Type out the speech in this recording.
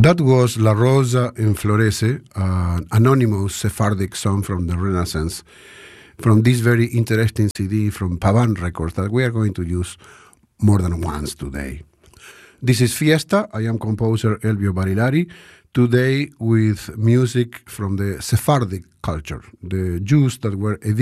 That was La Rosa Enflorece, an anonymous Sephardic song from the Renaissance, from this very interesting CD from Pavan Records that we are going to use more than once today. This is Fiesta. I am composer Elvio Barilari, today with music from the Sephardic culture, the Jews that were